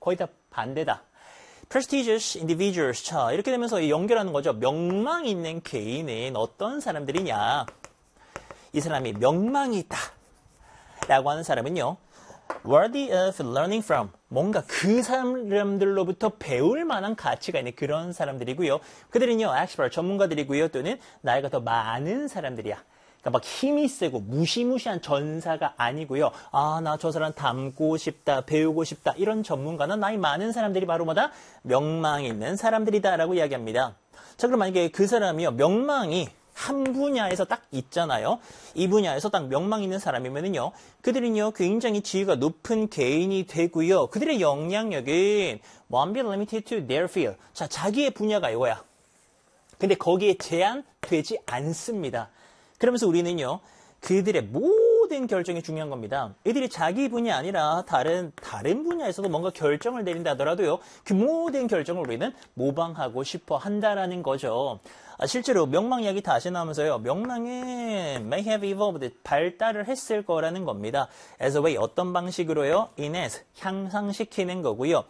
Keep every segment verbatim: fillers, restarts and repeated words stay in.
거의 다 반대다. prestigious individuals. 자, 이렇게 되면서 연결하는 거죠. 명망 있는 개인은 어떤 사람들이냐. 이 사람이 명망이 있다. 라고 하는 사람은요. worthy of learning from. 뭔가 그 사람들로부터 배울 만한 가치가 있는 그런 사람들이고요. 그들은요. expert, 전문가들이고요. 또는 나이가 더 많은 사람들이야. 그러니까 막 힘이 세고 무시무시한 전사가 아니고요. 아, 나 저 사람 닮고 싶다, 배우고 싶다. 이런 전문가는 나이 많은 사람들이 바로 뭐다? 명망 있는 사람들이다라고 이야기합니다. 자, 그럼 만약에 그 사람이요. 명망이 한 분야에서 딱 있잖아요. 이 분야에서 딱 명망 있는 사람이면은요. 그들은요. 굉장히 지위가 높은 개인이 되고요. 그들의 영향력은 won't be limited to their field. 자, 자기의 분야가 이거야. 근데 거기에 제한되지 않습니다. 그러면서 우리는요, 그들의 모든 결정이 중요한 겁니다. 이들이 자기 분야 아니라 다른, 다른 분야에서도 뭔가 결정을 내린다 하더라도요, 그 모든 결정을 우리는 모방하고 싶어 한다라는 거죠. 아, 실제로 명망 이야기 다시 나오면서요, 명망은 may have evolved, 발달을 했을 거라는 겁니다. as a way, 어떤 방식으로요? in as, 향상시키는 거고요.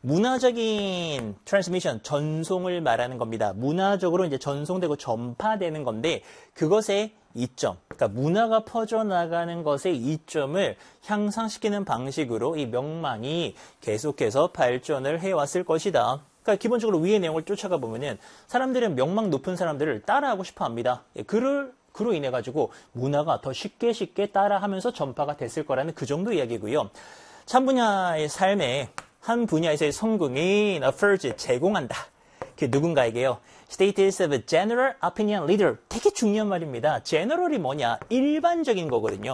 문화적인 트랜스미션, 전송을 말하는 겁니다. 문화적으로 이제 전송되고 전파되는 건데 그것의 이점, 그러니까 문화가 퍼져나가는 것의 이점을 향상시키는 방식으로 이 명망이 계속해서 발전을 해왔을 것이다. 그러니까 기본적으로 위의 내용을 쫓아가 보면은 사람들은 명망 높은 사람들을 따라하고 싶어 합니다. 그를 그로 인해 가지고 문화가 더 쉽게 쉽게 따라하면서 전파가 됐을 거라는 그 정도 이야기고요. 참 분야의 삶에 한 분야에서의 성공인 offers, 제공한다. 그 누군가에게요. Status of a general opinion leader. 되게 중요한 말입니다. general이 뭐냐? 일반적인 거거든요.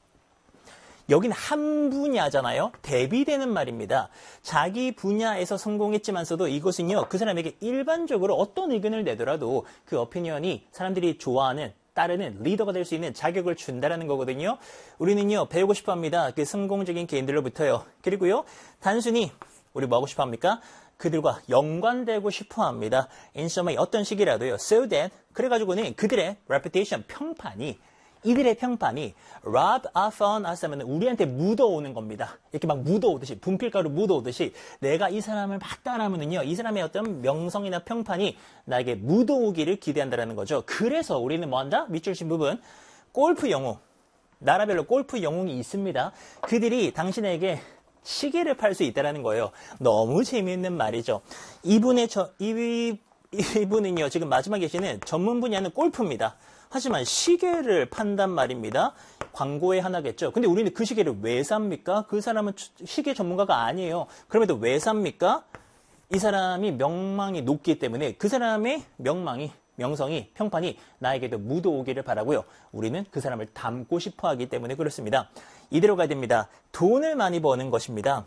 여긴 한 분야잖아요. 대비되는 말입니다. 자기 분야에서 성공했지만서도 이것은요. 그 사람에게 일반적으로 어떤 의견을 내더라도 그 오피니언이 사람들이 좋아하는 따르는 리더가 될 수 있는 자격을 준다라는 거거든요. 우리는요. 배우고 싶어 합니다. 그 성공적인 개인들로부터요. 그리고요. 단순히 우리 뭐 하고 싶어 합니까? 그들과 연관되고 싶어 합니다. in some way, 어떤 식이라도요. so that, 그래가지고는 그들의 reputation, 평판이 이들의 평판이 rub off on us 하면 우리한테 묻어오는 겁니다. 이렇게 막 묻어오듯이, 분필가루 묻어오듯이 내가 이 사람을 막 따라하면은요, 이 사람의 어떤 명성이나 평판이 나에게 묻어오기를 기대한다는 거죠. 그래서 우리는 뭐 한다? 밑줄 친 부분, 골프 영웅. 나라별로 골프 영웅이 있습니다. 그들이 당신에게 시계를 팔 수 있다는 거예요. 너무 재미있는 말이죠. 이분의 저, 이, 이분은요, 지금 마지막에 계시는 전문 분야는 골프입니다. 하지만 시계를 판단 말입니다. 광고의 하나겠죠. 근데 우리는 그 시계를 왜 삽니까? 그 사람은 시계 전문가가 아니에요. 그럼에도 왜 삽니까? 이 사람이 명망이 높기 때문에 그 사람의 명망이, 명성이, 평판이 나에게도 묻어오기를 바라고요. 우리는 그 사람을 닮고 싶어 하기 때문에 그렇습니다. 이대로 가야 됩니다. 돈을 많이 버는 것입니다.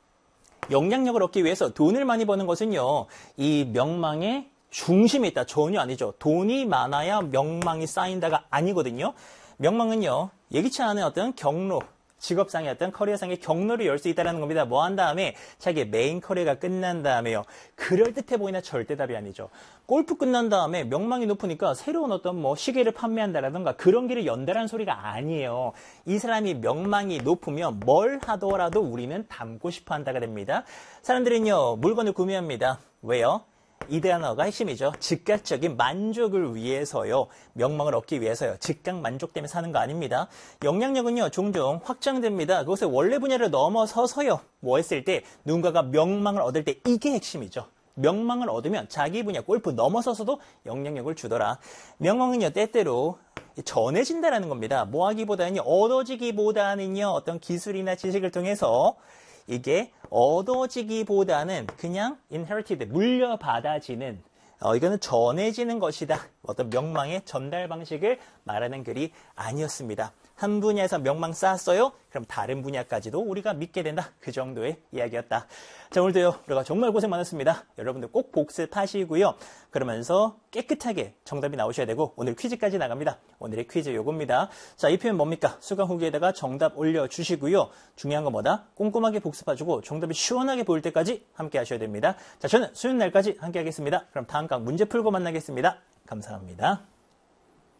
영향력을 얻기 위해서 돈을 많이 버는 것은요. 이 명망의 중심에 있다. 전혀 아니죠. 돈이 많아야 명망이 쌓인다가 아니거든요. 명망은요. 예기치 않은 어떤 경로, 직업상의 어떤 커리어상의 경로를 열 수 있다는 겁니다. 뭐 한 다음에 자기의 메인 커리어가 끝난 다음에요. 그럴듯해 보이나 절대 답이 아니죠. 골프 끝난 다음에 명망이 높으니까 새로운 어떤 뭐 시계를 판매한다라든가 그런 길을 연다라는 소리가 아니에요. 이 사람이 명망이 높으면 뭘 하더라도 우리는 닮고 싶어 한다가 됩니다. 사람들은요. 물건을 구매합니다. 왜요? 이 단어가 핵심이죠. 즉각적인 만족을 위해서요. 명망을 얻기 위해서요. 즉각 만족 때문에 사는 거 아닙니다. 영향력은요. 종종 확장됩니다. 그것의 원래 분야를 넘어서서요. 뭐 했을 때 누군가가 명망을 얻을 때 이게 핵심이죠. 명망을 얻으면 자기 분야 골프 넘어서서도 영향력을 주더라. 명망은요. 때때로 전해진다라는 겁니다. 뭐 하기보다는요. 얻어지기보다는요. 어떤 기술이나 지식을 통해서 이게 얻어지기보다는 그냥 inherited, 물려받아지는, 어, 이거는 전해지는 것이다. 어떤 명망의 전달 방식을 말하는 글이 아니었습니다. 한 분야에서 명망 쌓았어요? 그럼 다른 분야까지도 우리가 믿게 된다. 그 정도의 이야기였다. 자, 오늘도요. 우리가 정말 고생 많았습니다. 여러분들 꼭 복습하시고요. 그러면서 깨끗하게 정답이 나오셔야 되고 오늘 퀴즈까지 나갑니다. 오늘의 퀴즈 요겁니다. 자, 이 표현 뭡니까? 수강 후기에다가 정답 올려주시고요. 중요한 건 뭐다? 꼼꼼하게 복습하시고 정답이 시원하게 보일 때까지 함께 하셔야 됩니다. 자, 저는 수요일 날까지 함께 하겠습니다. 그럼 다음 강 문제 풀고 만나겠습니다. 감사합니다.